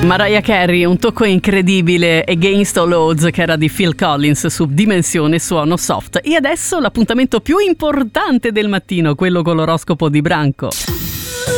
Mariah Carey, un tocco incredibile, Against All Odds, che era di Phil Collins su Dimensione Suono Soft. E adesso l'appuntamento più importante del mattino, quello con l'oroscopo di Branco.